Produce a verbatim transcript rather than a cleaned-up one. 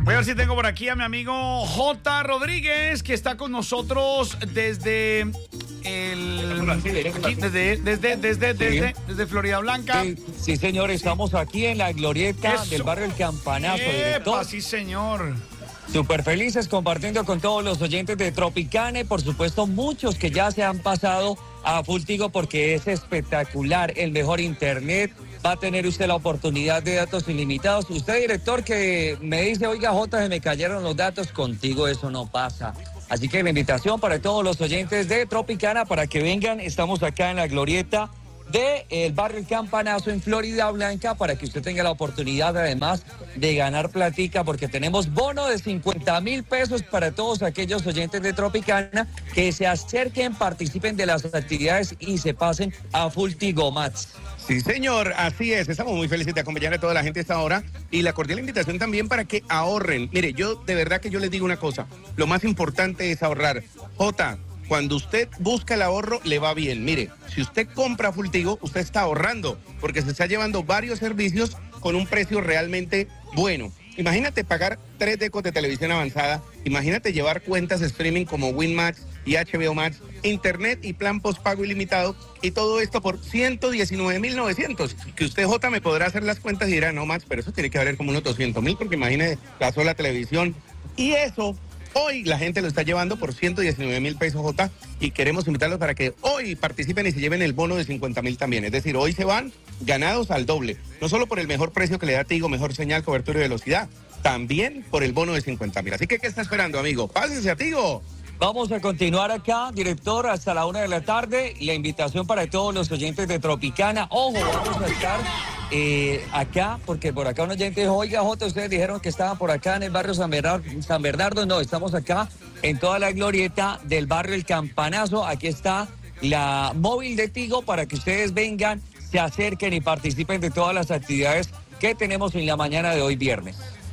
Voy a ver si tengo por aquí a mi amigo J. Rodríguez, que está con nosotros desde el aquí, desde, desde, desde, desde, sí. desde Florida Blanca. Sí, sí, señor, estamos aquí en la glorieta Eso. del barrio El Campanazo, Epa, director. sí, señor. Súper felices compartiendo con todos los oyentes de Tropicana y por supuesto muchos que ya se han pasado a Full Tigo porque es espectacular, el mejor internet. Va a tener usted la oportunidad de datos ilimitados. Usted, director, que me dice, oiga, Jota, se me cayeron los datos, contigo eso no pasa. Así que la invitación para todos los oyentes de Tropicana para que vengan. Estamos acá en la glorieta del barrio El Campanazo en Florida Blanca para que usted tenga la oportunidad además de ganar platica porque tenemos bono de cincuenta mil pesos para todos aquellos oyentes de Tropicana que se acerquen, participen de las actividades y se pasen a Full Tigo Max. Sí, señor, así es. Estamos muy felices de acompañar a toda la gente a esta hora y la cordial invitación también para que ahorren. Mire, yo de verdad que yo les digo una cosa, lo más importante es ahorrar. Jota, cuando usted busca el ahorro, le va bien. Mire, si usted compra Full Tigo, usted está ahorrando porque se está llevando varios servicios con un precio realmente bueno. Imagínate pagar tres decos de televisión avanzada, imagínate llevar cuentas de streaming como Winmax y H B O Max, internet y plan postpago ilimitado, y todo esto por ciento diecinueve mil novecientos. Que usted, Jota, me podrá hacer las cuentas y dirá, no, Max, pero eso tiene que valer como unos doscientos mil, porque imagínese la sola televisión. Y eso, hoy la gente lo está llevando por ciento diecinueve mil pesos, Jota, y queremos invitarlos para que hoy participen y se lleven el bono de cincuenta mil también. Es decir, hoy se van ganados al doble, no solo por el mejor precio que le da Tigo, mejor señal, cobertura y velocidad, también por el bono de cincuenta mil. Así que, ¿qué está esperando, amigo? Pásense a Tigo. Vamos a continuar acá, director, hasta la una de la tarde. La invitación para todos los oyentes de Tropicana. Ojo, vamos a estar eh, acá, porque por acá un oyente dijo, oiga, Jota, ustedes dijeron que estaban por acá en el barrio San Bernardo. San Bernardo, no, estamos acá en toda la glorieta del barrio El Campanazo. Aquí está la móvil de Tigo para que ustedes vengan, se acerquen y participen de todas las actividades que tenemos en la mañana de hoy viernes.